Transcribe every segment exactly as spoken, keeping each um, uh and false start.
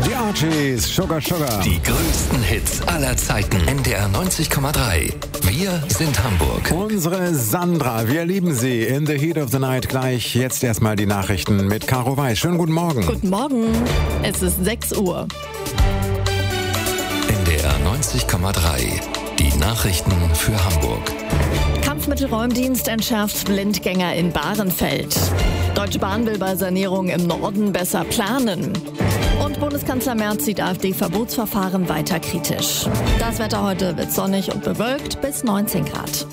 Die Archies, Sugar Sugar. Die größten Hits aller Zeiten. N D R neunzig Komma drei. Wir sind Hamburg. Unsere Sandra, wir lieben sie. In the heat of the night gleich. Jetzt erstmal die Nachrichten mit Caro Weiß. Schönen guten Morgen. Guten Morgen. Es ist sechs Uhr. N D R neunzig Komma drei. Die Nachrichten für Hamburg. Kampfmittelräumdienst entschärft Blindgänger in Bahrenfeld. Deutsche Bahn will bei Sanierung im Norden besser planen. Und Bundeskanzler Merz sieht AfD-Verbotsverfahren weiter kritisch. Das Wetter heute wird sonnig und bewölkt bis neunzehn Grad.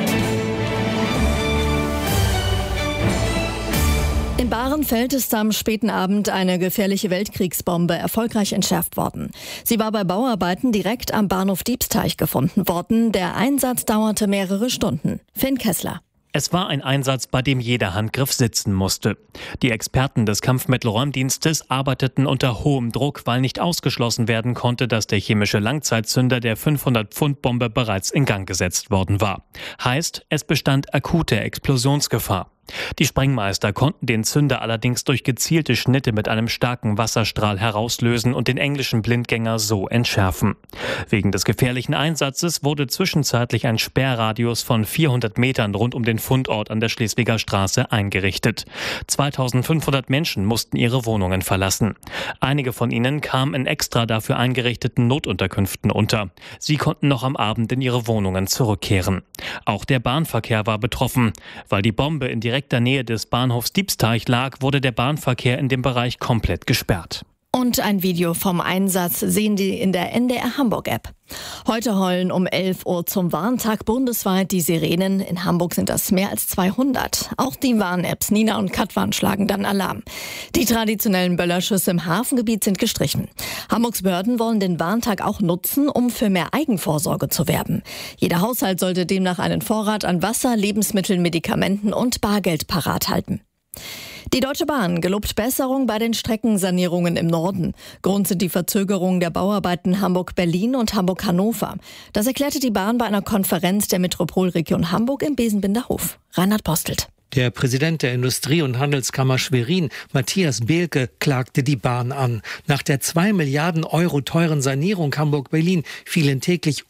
In Bahrenfeld ist am späten Abend eine gefährliche Weltkriegsbombe erfolgreich entschärft worden. Sie war bei Bauarbeiten direkt am Bahnhof Diebsteich gefunden worden. Der Einsatz dauerte mehrere Stunden. Finn Kessler. Es war ein Einsatz, bei dem jeder Handgriff sitzen musste. Die Experten des Kampfmittelräumdienstes arbeiteten unter hohem Druck, weil nicht ausgeschlossen werden konnte, dass der chemische Langzeitzünder der fünfhundert-Pfund-Bombe bereits in Gang gesetzt worden war. Heißt, es bestand akute Explosionsgefahr. Die Sprengmeister konnten den Zünder allerdings durch gezielte Schnitte mit einem starken Wasserstrahl herauslösen und den englischen Blindgänger so entschärfen. Wegen des gefährlichen Einsatzes wurde zwischenzeitlich ein Sperrradius von vierhundert Metern rund um den Fundort an der Schleswiger Straße eingerichtet. zweitausendfünfhundert Menschen mussten ihre Wohnungen verlassen. Einige von ihnen kamen in extra dafür eingerichteten Notunterkünften unter. Sie konnten noch am Abend in ihre Wohnungen zurückkehren. Auch der Bahnverkehr war betroffen. Weil die Bombe in direkter Nähe des Bahnhofs Diebsteich lag, wurde der Bahnverkehr in dem Bereich komplett gesperrt. Und ein Video vom Einsatz sehen Sie in der N D R Hamburg-App. Heute heulen um elf Uhr zum Warntag bundesweit die Sirenen. In Hamburg sind das mehr als zweihundert. Auch die Warn-Apps Nina und Katwan schlagen dann Alarm. Die traditionellen Böllerschüsse im Hafengebiet sind gestrichen. Hamburgs Behörden wollen den Warntag auch nutzen, um für mehr Eigenvorsorge zu werben. Jeder Haushalt sollte demnach einen Vorrat an Wasser, Lebensmitteln, Medikamenten und Bargeld parat halten. Die Deutsche Bahn gelobt Besserung bei den Streckensanierungen im Norden. Grund sind die Verzögerungen der Bauarbeiten Hamburg-Berlin und Hamburg-Hannover. Das erklärte die Bahn bei einer Konferenz der Metropolregion Hamburg im Besenbinder Hof. Reinhard Postelt. Der Präsident der Industrie- und Handelskammer Schwerin, Matthias Behlke, klagte die Bahn an. Nach der zwei Milliarden Euro teuren Sanierung Hamburg-Berlin fielen täglich